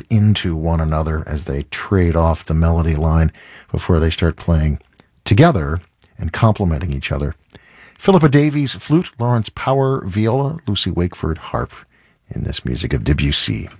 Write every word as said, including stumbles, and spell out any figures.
into one another as they trade off the melody line before they start playing together and complementing each other. Philippa Davies, flute, Lawrence Power, viola, Lucy Wakeford, harp, in this music of Debussy.